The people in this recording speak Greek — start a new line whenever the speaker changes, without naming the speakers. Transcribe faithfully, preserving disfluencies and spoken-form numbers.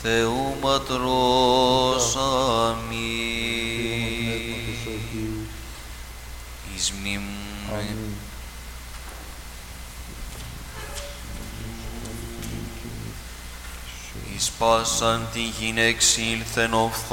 Θεού Ματρός, αμήν. Εις μνήμη εις πάσαν την γην εξήλθεν οφθόν